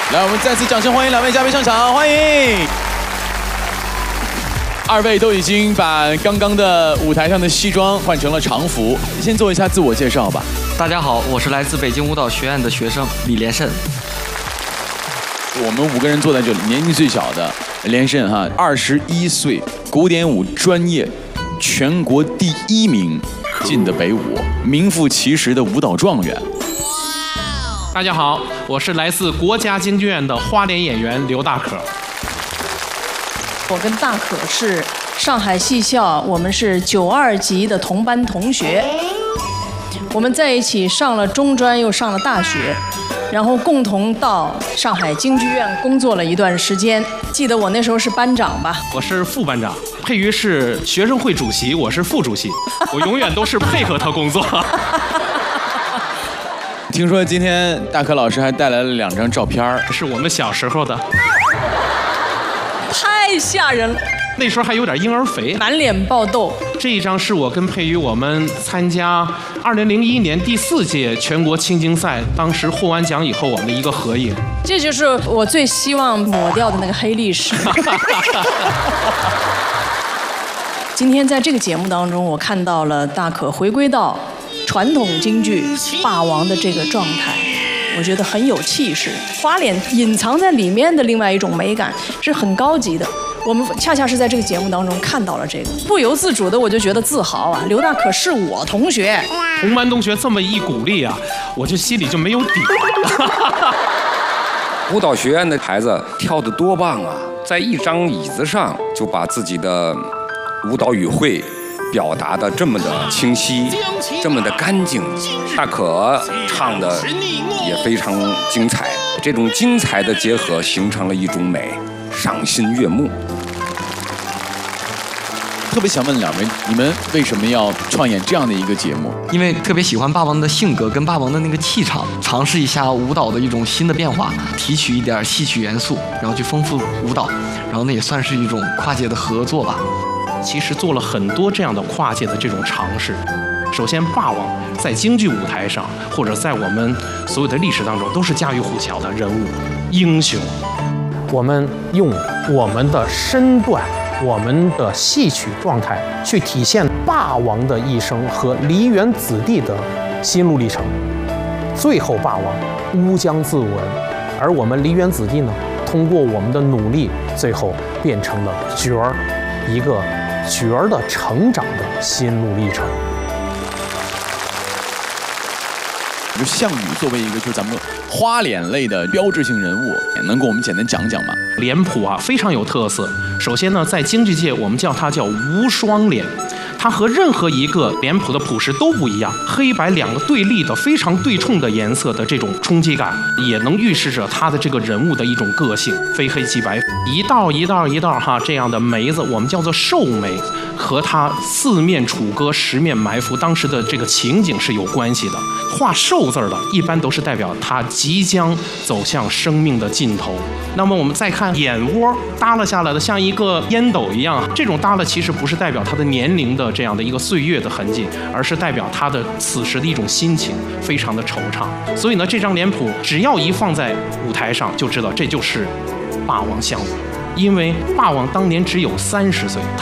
来，我们再次掌声欢迎两位嘉宾上场，欢迎！二位都已经把刚刚的舞台上的西装换成了常服，先做一下自我介绍吧。 大家好，我是来自北京舞蹈学院的学生李连胜。 我们5个人坐在这里，年纪最小的连胜哈，21岁，古典舞专业全国第1名进的北舞，名副其实的舞蹈状元。 大家好，我是来自国家京剧院的花脸演员刘大可。 我跟大可是上海戏校，我们是92级的同班同学，我们在一起上了中专，又上了大学，然后共同到上海京剧院工作了一段时间。记得我那时候是班长吧？ 我是副班长，佩瑜是学生会主席，我是副主席，我永远都是配合他工作。 听说今天大可老师还带来了2张照片， 是我们小时候的， 太吓人了， 那时候还有点婴儿肥， 满脸爆痘。 这一张是我跟佩瑜我们参加2001年第4届全国青京赛，当时获完奖以后我们的一个合影。 这就是我最希望抹掉的那个黑历史。今天在这个节目当中，我看到了大可回归到传统京剧霸王的这个状态，我觉得很有气势。花脸隐藏在里面的另外一种美感是很高级的。我们恰恰是在这个节目当中看到了这个，不由自主的我就觉得自豪啊！刘大可是我同学， 同班同学这么一鼓励啊，我就心里就没有底。 舞蹈学院的孩子跳得多棒啊，在一张椅子上就把自己的舞蹈语汇表达的这么的清晰，这么的干净。大可唱的也非常精彩，这种精彩的结合形成了一种美，赏心悦目。 特别想问2位，你们为什么要创演这样的一个节目？ 因为特别喜欢霸王的性格跟霸王的那个气场，尝试一下舞蹈的一种新的变化，提取一点戏曲元素，然后去丰富舞蹈，然后那也算是一种跨界的合作吧。 其实做了很多这样的跨界的这种尝试。首先，霸王在京剧舞台上，或者在我们所有的历史当中，都是家喻户晓的人物、英雄。 我们用我们的身段、我们的戏曲状态，去体现霸王的一生和梨园子弟的心路历程。最后，霸王乌江自刎，而我们梨园子弟呢，通过我们的努力，最后变成了角儿，一个角儿的成长的心路历程。 就项羽作为一个就是咱们花脸类的标志性人物，能给我们简单讲讲吗？ 脸谱啊非常有特色。首先呢，在京剧界我们叫它叫无双脸，它和任何一个脸谱的谱式都不一样，黑白2个对立的非常对冲的颜色的这种冲击感，也能预示着他的这个人物的一种个性，非黑即白，一道一道一道哈这样的眉子，我们叫做寿眉，和他4面楚歌10面埋伏当时的这个情景是有关系的。画寿字的一般都是代表他即将走向生命的尽头。那么我们再看眼窝耷拉下来的像一个烟斗一样，这种耷拉其实不是代表他的年龄的这样的一个岁月的痕迹，而是代表他的此时的一种心情，非常的惆怅。所以呢，这张脸谱只要一放在舞台上，就知道这就是霸王项羽，因为霸王当年只有30岁。